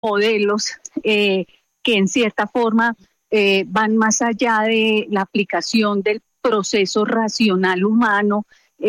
modelos que en cierta forma van más allá de la aplicación del proceso racional humano,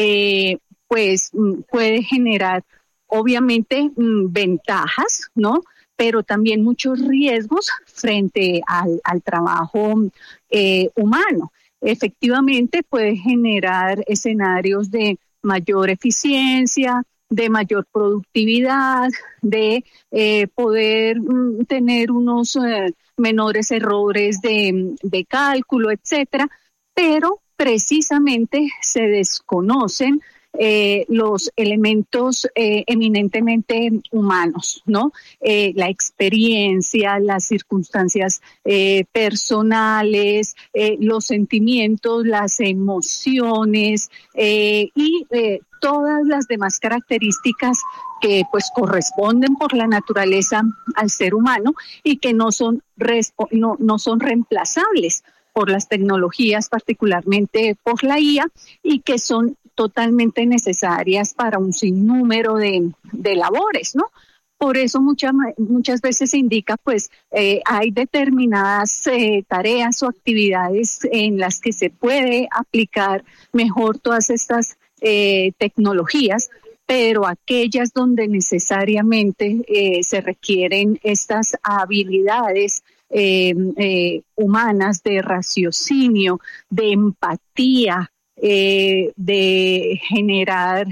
pues puede generar obviamente ventajas, ¿no? Pero también muchos riesgos frente al trabajo humano. Efectivamente puede generar escenarios de mayor eficiencia, de mayor productividad, de poder tener unos menores errores de cálculo, etcétera, pero precisamente se desconocen los elementos eminentemente humanos, ¿no? La experiencia, las circunstancias personales, los sentimientos, las emociones y todas las demás características que pues corresponden por la naturaleza al ser humano y que no son reemplazables por las tecnologías, particularmente por la IA, y que son totalmente necesarias para un sinnúmero de labores, ¿no? Por eso muchas veces se indica, pues, hay determinadas tareas o actividades en las que se puede aplicar mejor todas estas tecnologías, pero aquellas donde necesariamente se requieren estas habilidades humanas de raciocinio, de empatía, de generar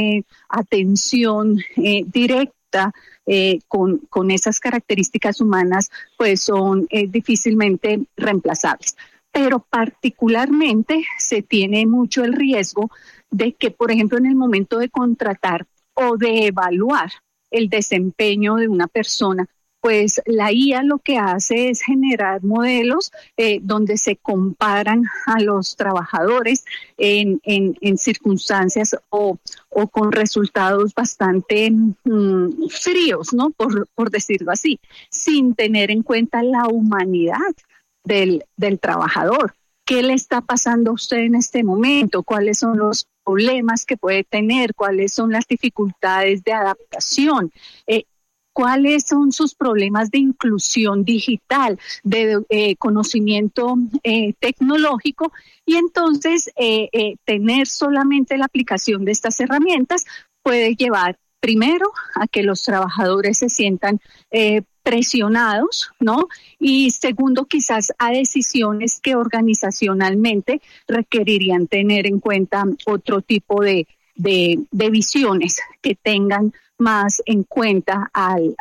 atención directa con esas características humanas, pues son difícilmente reemplazables. Pero particularmente se tiene mucho el riesgo de que, por ejemplo, en el momento de contratar o de evaluar el desempeño de una persona, pues la IA lo que hace es generar modelos donde se comparan a los trabajadores en circunstancias o con resultados bastante fríos, ¿no? Por decirlo así, sin tener en cuenta la humanidad del trabajador. ¿Qué le está pasando a usted en este momento? ¿Cuáles son los problemas que puede tener? ¿Cuáles son las dificultades de adaptación? ¿Cuáles son sus problemas de inclusión digital, de conocimiento tecnológico? Y entonces tener solamente la aplicación de estas herramientas puede llevar primero a que los trabajadores se sientan presionados, ¿no? Y segundo, quizás a decisiones que organizacionalmente requerirían tener en cuenta otro tipo de visiones que tengan más en cuenta al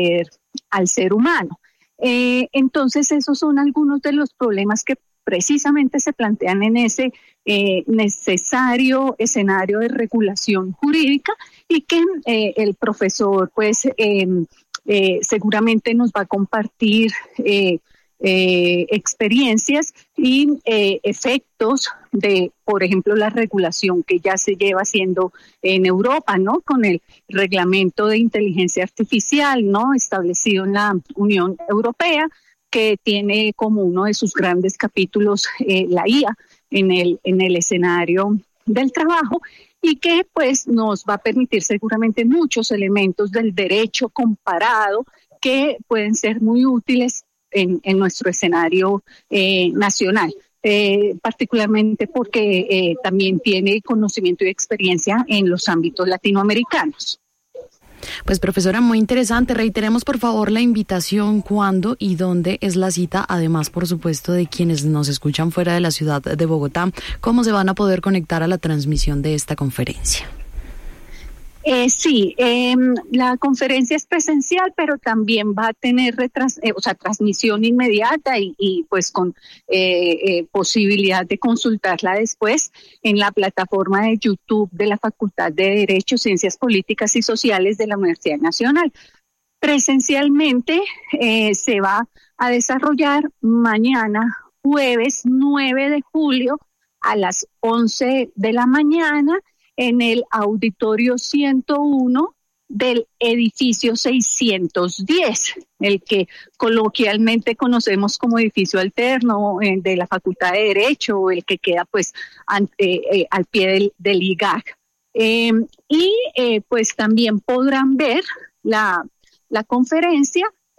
ser humano. Entonces, esos son algunos de los problemas que precisamente se plantean en ese necesario escenario de regulación jurídica y que el profesor, pues, seguramente nos va a compartir experiencias y efectos de, por ejemplo, la regulación que ya se lleva haciendo en Europa, ¿no? Con el reglamento de inteligencia artificial, ¿no? Establecido en la Unión Europea, que tiene como uno de sus grandes capítulos la IA en el escenario del trabajo, y que pues nos va a permitir seguramente muchos elementos del derecho comparado que pueden ser muy útiles en nuestro escenario nacional, particularmente porque también tiene conocimiento y experiencia en los ámbitos latinoamericanos. Pues profesora, muy interesante. Reiteremos por favor la invitación, cuándo y dónde es la cita, además por supuesto de quienes nos escuchan fuera de la ciudad de Bogotá, cómo se van a poder conectar a la transmisión de esta conferencia. Sí, la conferencia es presencial, pero también va a tener transmisión inmediata y pues con posibilidad de consultarla después en la plataforma de YouTube de la Facultad de Derecho, Ciencias Políticas y Sociales de la Universidad Nacional. Presencialmente se va a desarrollar mañana, jueves 9 de julio, a las 11 de la mañana, en el auditorio 101 del edificio 610, el que coloquialmente conocemos como edificio alterno de la Facultad de Derecho, el que queda pues al pie del IGAC. Pues también podrán ver la conferencia